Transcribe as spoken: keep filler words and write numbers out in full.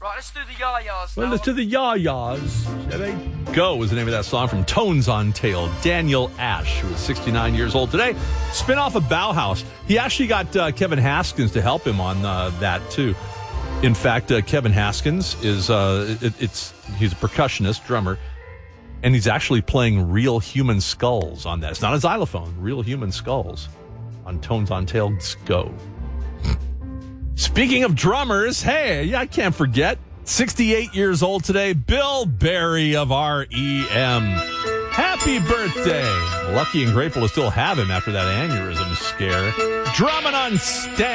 Right, let's do the yah-yahs Well, now. let's do the yah-yahs. Shall they? Go was the name of that song from Tones on Tail. Daniel Ash, who is sixty-nine years old today. Spin-off of Bauhaus. He actually got uh, Kevin Haskins to help him on uh, that, too. In fact, uh, Kevin Haskins is, uh, it, it's he's a percussionist, drummer, and he's actually playing real human skulls on that. It's not a xylophone, real human skulls on Tones on Tail's Go. Speaking of drummers, hey, yeah, I can't forget, sixty-eight years old today, Bill Berry of R E M. Happy birthday. Lucky and grateful to still have him after that aneurysm scare. Drumming on Stan.